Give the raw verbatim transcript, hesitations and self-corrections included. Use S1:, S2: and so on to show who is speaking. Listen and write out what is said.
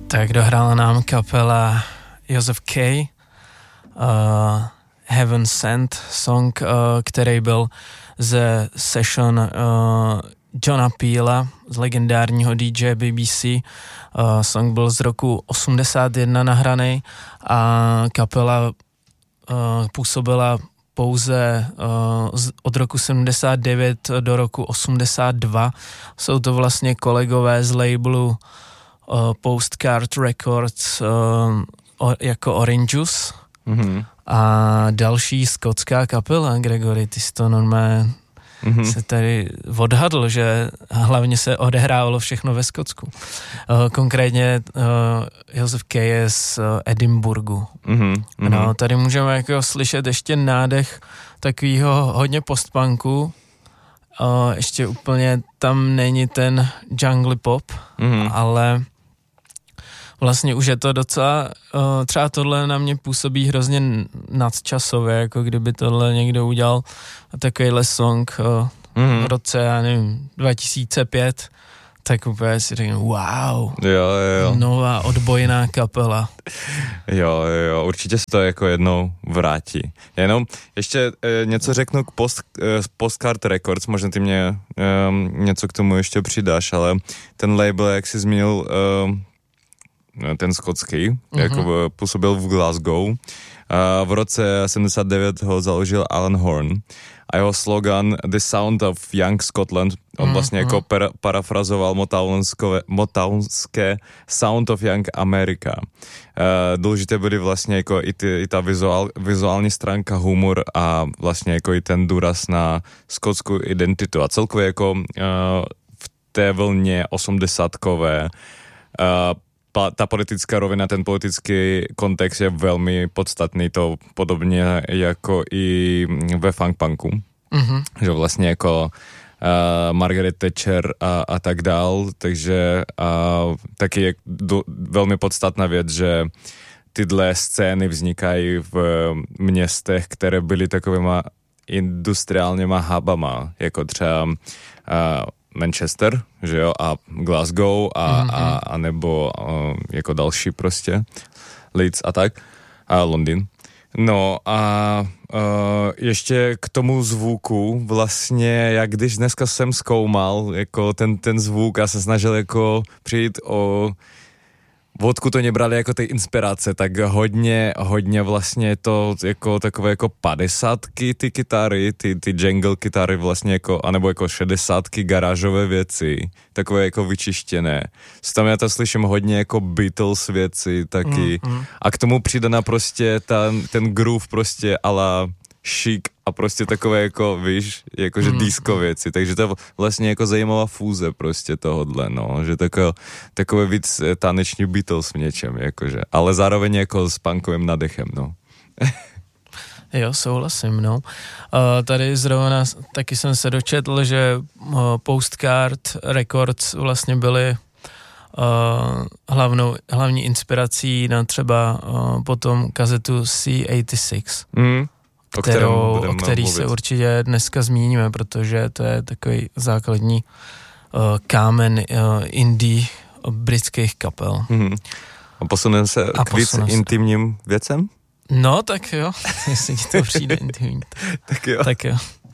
S1: Tak dohrála nám kapela Joseph K. Uh, Heaven Sent song, uh, který byl ze session uh, Johna Peela, z legendárního D J B B C. Uh, song byl z roku osmdesát jedna nahraný a kapela uh, působila pouze uh, z, od roku sedmdesát devět do roku osmdesát dva. Jsou to vlastně kolegové z labelu uh, Postcard Records uh, o, jako Orange Juice. Mm-hmm. A další skotská kapela, Gregory, ty jsi to normálně mm-hmm. se tady odhadl, že hlavně se odehrávalo všechno ve Skotsku. Uh, konkrétně uh, Joseph K. je z uh, Edinburghu. Mm-hmm. No, tady můžeme jako slyšet ještě nádech takovýho hodně postpunku. Uh, ještě úplně tam není ten jungle pop, mm-hmm. ale vlastně už je to docela, uh, třeba tohle na mě působí hrozně nadčasově, jako kdyby tohle někdo udělal takovýhle song uh, mm. v roce, já nevím, dva tisíce pět, tak úplně si řeknu, wow,
S2: jo, jo, jo.
S1: nová odbojná kapela.
S2: Jo, jo, určitě se to jako jednou vrátí. Jenom ještě e, něco řeknu k post, e, Postcard Records, možná ty mě e, něco k tomu ještě přidáš, ale ten label, jak jsi zmínil, e, ten skotský, uh-huh. jako působil v Glasgow. A v roce sedmdesát devět ho založil Alan Horn a jeho slogan The Sound of Young Scotland, on uh-huh. vlastně jako per, parafrazoval motownské Sound of Young America. Uh, důležité byly vlastně jako i, ty, i ta vizuál, vizuální stránka, humor a vlastně jako i ten důraz na skotskou identitu a celkově jako uh, v té vlně osmdesátkové uh, ta politická rovina, ten politický kontext je velmi podstatný, to podobně jako i ve funkpunku, mm-hmm. že vlastně jako uh, Margaret Thatcher a, a tak dál, takže uh, taky je do, velmi podstatná věc, že tyhle scény vznikají v městech, které byly takovýma industriálníma hubama, jako třeba uh, Manchester, že jo, a Glasgow a, mm-hmm. a, a nebo uh, jako další prostě, Leeds a tak, a Londýn. No a uh, ještě k tomu zvuku, vlastně, jak když dneska jsem zkoumal, jako ten, ten zvuk, já se snažil jako přijít o vodku to nebrali jako ty inspirace, tak hodně, hodně vlastně to jako takové jako padesátky ty kytary, ty, ty jungle kytary vlastně jako, anebo jako šedesátky garážové věci, takové jako vyčištěné. S tam já to slyším hodně jako Beatles věci taky mm, mm. a k tomu přidaná prostě ten, ten groove prostě a la chic a prostě takové jako, víš, jakože mm. disco věci, takže to je vlastně jako zajímavá fúze prostě tohodle, no, že takové, takové víc taneční Beatles v něčem, jakože, ale zároveň jako s punkovým nadechem, no.
S1: Jo, souhlasím, no. Uh, tady zrovna taky jsem se dočetl, že uh, Postcard Records vlastně byly uh, hlavnou, hlavní inspirací na třeba uh, potom kazetu C osmdesát šest. Mm. Kterou, o, o který mluvit. Se určitě dneska zmíníme, protože to je takový základní uh, kámen uh, indie uh, britských kapel. Mm-hmm.
S2: A posuneme se A k víc se. intimním věcem?
S1: No, tak jo, jestli ti to přijde intimní.
S2: tak jo.
S1: Tak jo.